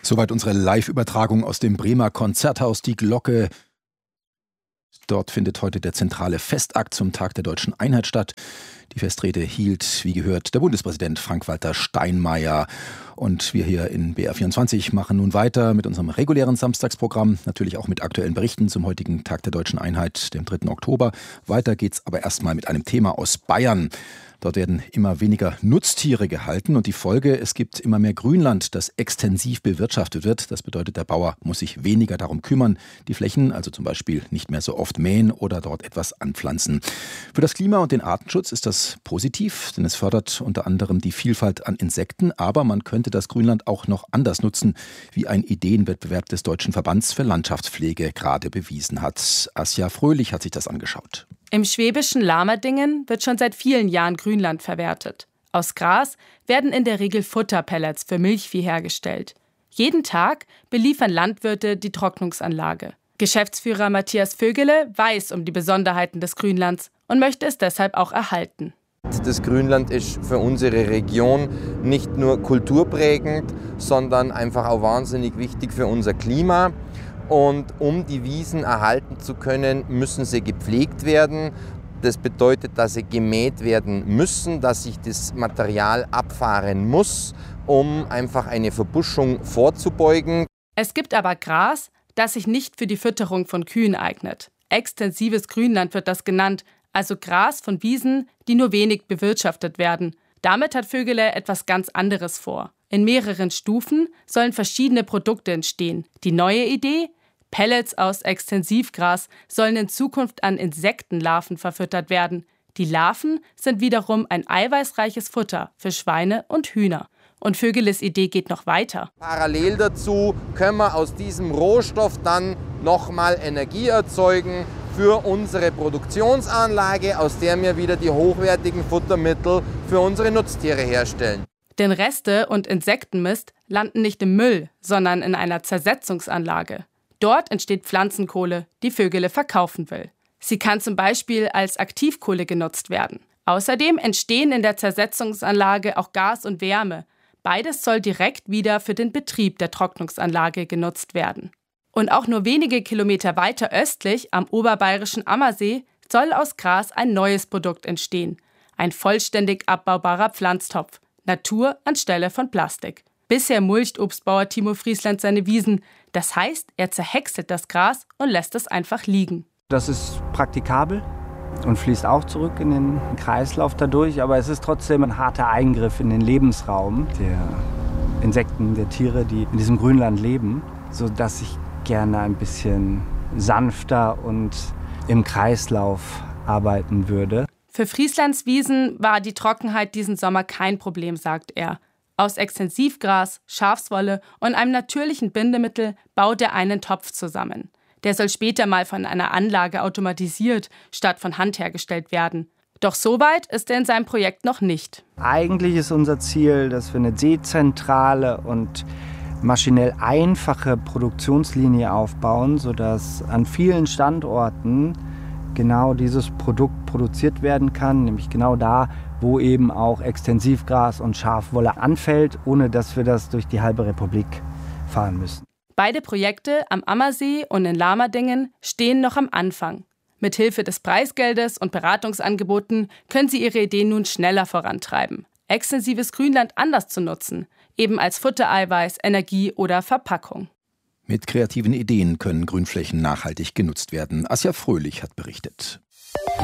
Soweit unsere Live-Übertragung aus dem Bremer Konzerthaus Die Glocke. Dort findet heute der zentrale Festakt zum Tag der Deutschen Einheit statt. Die Festrede hielt, wie gehört, der Bundespräsident Frank-Walter Steinmeier. Und wir hier in BR24 machen nun weiter mit unserem regulären Samstagsprogramm, natürlich auch mit aktuellen Berichten zum heutigen Tag der Deutschen Einheit, dem 3. Oktober. Weiter geht's aber erstmal mit einem Thema aus Bayern. Dort werden immer weniger Nutztiere gehalten und die Folge, es gibt immer mehr Grünland, das extensiv bewirtschaftet wird. Das bedeutet, der Bauer muss sich weniger darum kümmern, die Flächen, also zum Beispiel nicht mehr so oft mähen oder dort etwas anpflanzen. Für das Klima und den Artenschutz ist das positiv, denn es fördert unter anderem die Vielfalt an Insekten, aber man könnte das Grünland auch noch anders nutzen, wie ein Ideenwettbewerb des Deutschen Verbands für Landschaftspflege gerade bewiesen hat. Asja Fröhlich hat sich das angeschaut. Im schwäbischen Lamerdingen wird schon seit vielen Jahren Grünland verwertet. Aus Gras werden in der Regel Futterpellets für Milchvieh hergestellt. Jeden Tag beliefern Landwirte die Trocknungsanlage. Geschäftsführer Matthias Vögele weiß um die Besonderheiten des Grünlands und möchte es deshalb auch erhalten. Das Grünland ist für unsere Region nicht nur kulturprägend, sondern einfach auch wahnsinnig wichtig für unser Klima. Und um die Wiesen erhalten zu können, müssen sie gepflegt werden. Das bedeutet, dass sie gemäht werden müssen, dass sich das Material abfahren muss, um einfach eine Verbuschung vorzubeugen. Es gibt aber Gras, das sich nicht für die Fütterung von Kühen eignet. Extensives Grünland wird das genannt, also Gras von Wiesen, die nur wenig bewirtschaftet werden. Damit hat Vögele etwas ganz anderes vor. In mehreren Stufen sollen verschiedene Produkte entstehen. Die neue Idee? Pellets aus Extensivgras sollen in Zukunft an Insektenlarven verfüttert werden. Die Larven sind wiederum ein eiweißreiches Futter für Schweine und Hühner. Und Vögeles Idee geht noch weiter. Parallel dazu können wir aus diesem Rohstoff dann nochmal Energie erzeugen für unsere Produktionsanlage, aus der wir wieder die hochwertigen Futtermittel für unsere Nutztiere herstellen. Denn Reste und Insektenmist landen nicht im Müll, sondern in einer Zersetzungsanlage. Dort entsteht Pflanzenkohle, die Vögele verkaufen will. Sie kann zum Beispiel als Aktivkohle genutzt werden. Außerdem entstehen in der Zersetzungsanlage auch Gas und Wärme. Beides soll direkt wieder für den Betrieb der Trocknungsanlage genutzt werden. Und auch nur wenige Kilometer weiter östlich, am oberbayerischen Ammersee, soll aus Gras ein neues Produkt entstehen. Ein vollständig abbaubarer Pflanztopf. Natur anstelle von Plastik. Bisher mulcht Obstbauer Timo Friesland seine Wiesen. Das heißt, er zerhäckselt das Gras und lässt es einfach liegen. Das ist praktikabel und fließt auch zurück in den Kreislauf dadurch. Aber es ist trotzdem ein harter Eingriff in den Lebensraum der Insekten, der Tiere, die in diesem Grünland leben, sodass ich gerne ein bisschen sanfter und im Kreislauf arbeiten würde. Für Frieslands Wiesen war die Trockenheit diesen Sommer kein Problem, sagt er. Aus Extensivgras, Schafswolle und einem natürlichen Bindemittel baut er einen Topf zusammen. Der soll später mal von einer Anlage automatisiert statt von Hand hergestellt werden. Doch so weit ist er in seinem Projekt noch nicht. Eigentlich ist unser Ziel, dass wir eine dezentrale und maschinell einfache Produktionslinie aufbauen, sodass an vielen Standorten genau dieses Produkt produziert werden kann, nämlich genau da, wo eben auch Extensivgras und Schafwolle anfällt, ohne dass wir das durch die halbe Republik fahren müssen. Beide Projekte am Ammersee und in Lamerdingen stehen noch am Anfang. Mithilfe des Preisgeldes und Beratungsangeboten können sie ihre Ideen nun schneller vorantreiben. Extensives Grünland anders zu nutzen, eben als Futtereiweiß, Energie oder Verpackung. Mit kreativen Ideen können Grünflächen nachhaltig genutzt werden. Asja Fröhlich hat berichtet.